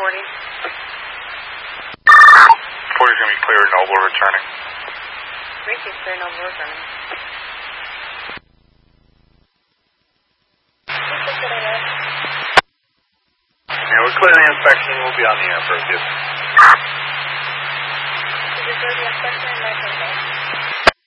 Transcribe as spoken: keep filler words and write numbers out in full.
forty. forty's going to be clear, Noble returning. three six clear, Noble returning. Yeah, we're clear the inspection. We'll be on the air for a few. Did you clear the inspection?